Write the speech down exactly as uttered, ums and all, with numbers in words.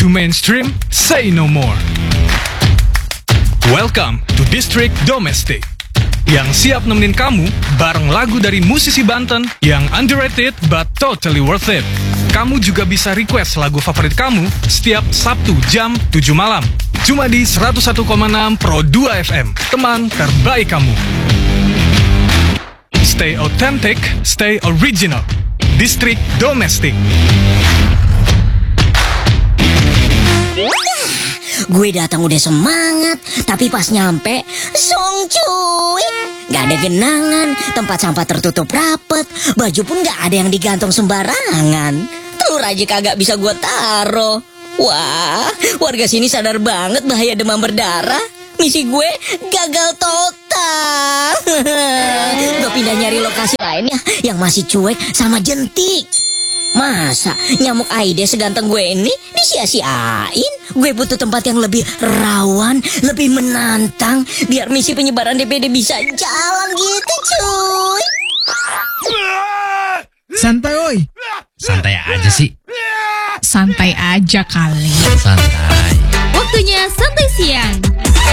to mainstream, say no more. Welcome to District Domestic, yang siap nemenin kamu bareng lagu dari musisi Banten yang underrated but totally worth it. Kamu juga bisa request lagu favorit kamu setiap Sabtu jam tujuh malam. Cuma di seratus satu koma enam Pro dua F M, teman terbaik kamu. Stay authentic, stay original. District Domestic. Gue datang udah semangat, tapi pas nyampe, song cuy. Gak ada genangan, tempat sampah tertutup rapet, baju pun gak ada yang digantung sembarangan. Telur aja kagak bisa gue taro. Wah, warga sini sadar banget bahaya demam berdarah. Misi gue gagal total. Gue pindah nyari lokasi lainnya yang masih cuek sama jentik. Masa nyamuk Aedes seganteng gue ini disia-siain? Gue butuh tempat yang lebih rawan, lebih menantang, biar misi penyebaran D P D bisa jalan gitu cuy. Santai oi. Santai aja sih. Santai aja kali. Santai. Waktunya santai siang.